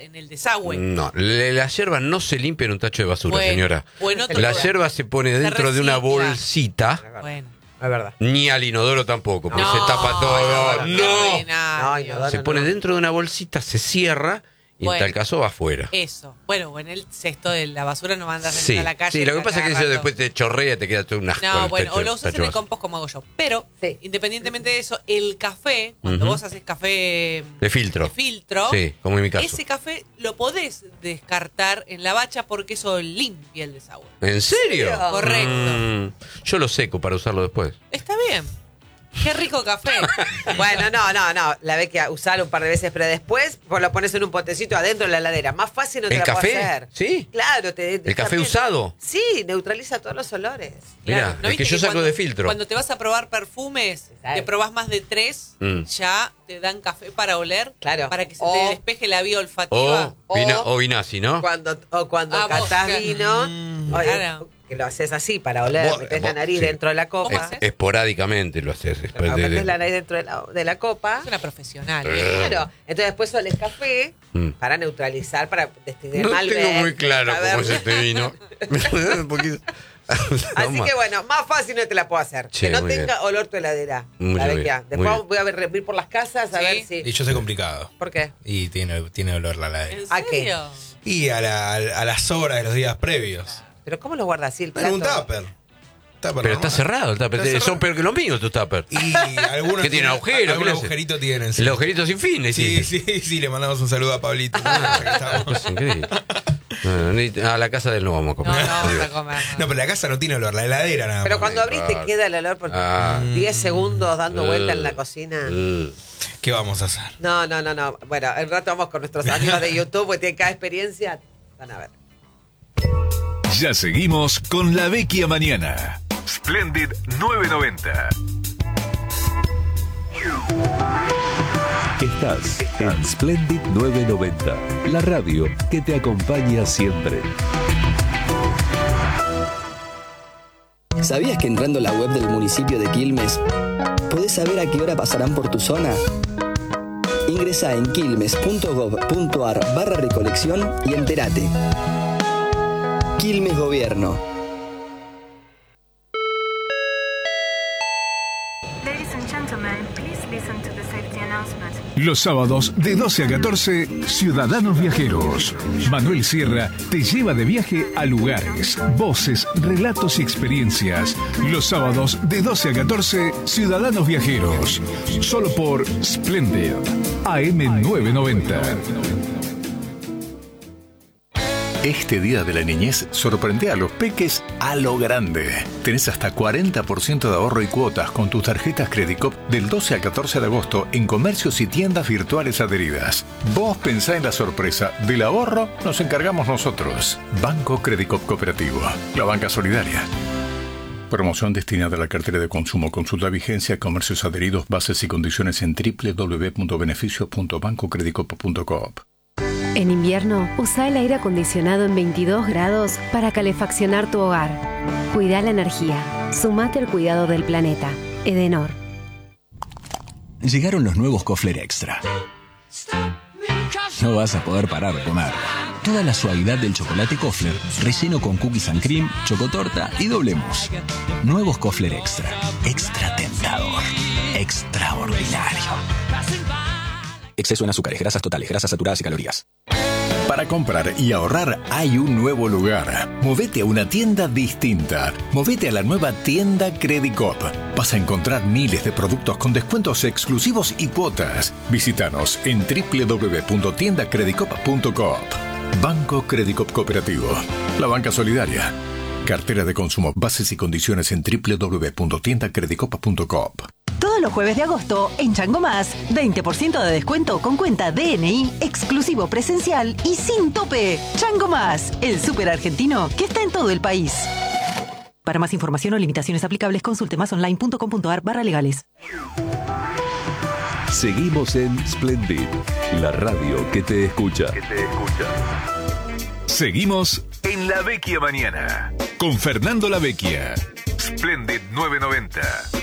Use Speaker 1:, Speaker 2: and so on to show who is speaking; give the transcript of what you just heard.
Speaker 1: en el desagüe.
Speaker 2: No, la yerba no se limpia en un tacho de basura,
Speaker 1: Bueno,
Speaker 2: señora.
Speaker 1: bueno,
Speaker 2: La yerba se pone dentro de una
Speaker 1: recicla.
Speaker 2: bolsita.
Speaker 1: Bueno.
Speaker 3: Es verdad.
Speaker 2: Ni al inodoro tampoco, porque
Speaker 1: No,
Speaker 2: se tapa todo.
Speaker 1: qué
Speaker 2: No.
Speaker 1: ordinario.
Speaker 3: No,
Speaker 2: Se pone dentro de una bolsita, se cierra y
Speaker 1: Bueno.
Speaker 2: en tal caso va afuera.
Speaker 1: Eso. Bueno, o en el cesto de la basura no mandas
Speaker 2: Sí,
Speaker 1: a la calle.
Speaker 2: sí, lo que pasa es que eso
Speaker 1: agarrando.
Speaker 2: después te chorrea, te queda todo un asco.
Speaker 1: No,
Speaker 2: el
Speaker 1: bueno,
Speaker 2: tacho-
Speaker 1: o lo usas
Speaker 2: tacho
Speaker 1: en el
Speaker 2: vaso.
Speaker 1: compost como hago yo. Pero,
Speaker 3: Sí.
Speaker 1: independientemente de eso, el café, cuando
Speaker 2: Ujú.
Speaker 1: vos haces café
Speaker 2: De filtro.
Speaker 1: sí,
Speaker 2: como en mi caso.
Speaker 1: ese café lo podés descartar en la bacha porque eso limpia el desagüe.
Speaker 2: ¿En serio?
Speaker 1: Correcto.
Speaker 2: Yo lo seco para usarlo después.
Speaker 1: Está bien. Qué rico café.
Speaker 3: Bueno, no. La ves que usarlo un par de veces, pero después vos lo pones en un potecito adentro de la heladera. Más fácil no te
Speaker 2: ¿El
Speaker 3: la puedo
Speaker 2: café?
Speaker 3: hacer.
Speaker 2: ¿Sí?
Speaker 3: Claro.
Speaker 2: ¿El café
Speaker 3: también-
Speaker 2: usado?
Speaker 3: Sí, neutraliza todos los olores.
Speaker 2: Mirá,
Speaker 1: ¿no
Speaker 2: es que
Speaker 1: viste
Speaker 2: yo saco
Speaker 1: cuando-
Speaker 2: de filtro.
Speaker 1: Cuando te vas a probar perfumes,
Speaker 3: ¿Sabes?
Speaker 1: te probás más de 3, ya te dan café para oler.
Speaker 3: Claro.
Speaker 1: Para que se
Speaker 3: O-
Speaker 1: te despeje la vía olfativa.
Speaker 2: O Vinazzi, ¿no?
Speaker 3: Cuando
Speaker 1: Ah, vos,
Speaker 3: catás
Speaker 1: que-
Speaker 3: vino, oye,
Speaker 1: claro.
Speaker 3: que lo haces así para oler,
Speaker 2: Vos-
Speaker 3: metés la
Speaker 2: vos-
Speaker 3: nariz
Speaker 2: sí.
Speaker 3: dentro de la
Speaker 1: ¿Cómo
Speaker 3: copa.
Speaker 1: haces?
Speaker 2: Esporádicamente lo haces. Después
Speaker 3: Metés la nariz dentro de la copa.
Speaker 1: Es una profesional.
Speaker 3: Claro. Entonces después olés café para neutralizar, para distinguir
Speaker 2: No
Speaker 3: Malbec,
Speaker 2: tengo muy claro
Speaker 3: saber-
Speaker 2: cómo es este vino. Un poquito.
Speaker 3: Así que bueno, más fácil no te la puedo hacer.
Speaker 2: Che,
Speaker 3: que no
Speaker 2: muy
Speaker 3: tenga olor tu heladera.
Speaker 2: Muy
Speaker 3: La
Speaker 2: bien,
Speaker 3: vecchia.
Speaker 2: muy
Speaker 3: Después
Speaker 2: bien.
Speaker 3: voy a ver por las casas a
Speaker 1: Sí.
Speaker 3: ver si.
Speaker 4: Y yo soy complicado.
Speaker 3: ¿Por qué?
Speaker 4: Y tiene olor la heladera.
Speaker 1: ¿En
Speaker 3: ¿A qué?
Speaker 1: serio?
Speaker 4: Y a las horas de los días previos.
Speaker 3: ¿Pero cómo lo guardas así el
Speaker 4: En un
Speaker 3: plato?
Speaker 4: tupper.
Speaker 2: Pero está cerrado el tupper.
Speaker 4: Está cerrado.
Speaker 2: Son peor que los míos tus tuppers.
Speaker 4: Y algunos
Speaker 2: ¿Qué tiene agujero?
Speaker 4: Algún
Speaker 2: ¿Qué le hace?
Speaker 4: agujerito tienen. Sí.
Speaker 2: El agujerito sin fin,
Speaker 4: Sí,
Speaker 2: decís.
Speaker 4: sí, le mandamos un saludo a Pablito. Aquí estamos.
Speaker 2: Es increíble. A la casa de él no vamos a
Speaker 1: No,
Speaker 2: comer.
Speaker 1: no vamos a comer.
Speaker 4: No, pero la casa no tiene olor, la heladera nada
Speaker 3: Pero
Speaker 4: más.
Speaker 3: cuando abrís te queda el olor por
Speaker 2: Ah.
Speaker 3: 10 segundos dando vuelta en la cocina.
Speaker 4: ¿Qué vamos a hacer?
Speaker 3: No. Bueno, el rato vamos con nuestros amigos de YouTube, porque tienen cada experiencia. Van a ver.
Speaker 5: Ya seguimos con La Vecchia Mañana. Splendid 990. Estás en Splendid 990, la radio que te acompaña siempre.
Speaker 6: ¿Sabías que entrando a la web del municipio de Quilmes podés saber a qué hora pasarán por tu zona? Ingresa en quilmes.gov.ar/recolección y entérate. Quilmes Gobierno.
Speaker 7: Ladies and gentlemen, please listen to the safety announcement.
Speaker 5: Los sábados de 12 a 14, Ciudadanos Viajeros. Manuel Sierra te lleva de viaje a lugares, voces, relatos y experiencias. Los sábados de 12 a 14, Ciudadanos Viajeros. Solo por Splendid, AM 990. Este día de la niñez sorprende a los peques a lo grande. Tenés hasta 40% de ahorro y cuotas con tus tarjetas Credicop del 12 al 14 de agosto en comercios y tiendas virtuales adheridas. Vos pensá en la sorpresa. Del ahorro nos encargamos nosotros. Banco Credicop Cooperativo. La banca solidaria. Promoción destinada a la cartera de consumo. Consulta vigencia, comercios adheridos, bases y condiciones en www.beneficios.bancocredicop.coop.
Speaker 8: En invierno, usa el aire acondicionado en 22 grados para calefaccionar tu hogar. Cuida la energía. Sumate al cuidado del planeta. Edenor.
Speaker 9: Llegaron los nuevos Kofler Extra. No vas a poder parar de comer. Toda la suavidad del chocolate Kofler, relleno con cookies and cream, chocotorta y doble mousse. Nuevos Kofler Extra. Extra tentador. Extraordinario.
Speaker 6: Exceso en azúcares, grasas totales, grasas saturadas y calorías.
Speaker 5: Para comprar y ahorrar hay un nuevo lugar. Movete a una tienda distinta. Movete a la nueva tienda Credicop. Vas a encontrar miles de productos con descuentos exclusivos y cuotas. Visítanos en www.tiendacredicop.coop. Banco Credicop Cooperativo. La banca solidaria. Cartera de consumo. Bases y condiciones en www.tiendacredicop.coop.
Speaker 10: Todos los jueves de agosto, en Chango Más, 20% de descuento con cuenta DNI, exclusivo presencial y sin tope. Chango Más, el súper argentino que está en todo el país. Para más información o limitaciones aplicables, consulte masonline.com.ar/legales.
Speaker 5: Seguimos en Splendid, la radio que te escucha. Seguimos en La Vecchia Mañana con Fernando La Vecchia. Splendid 990.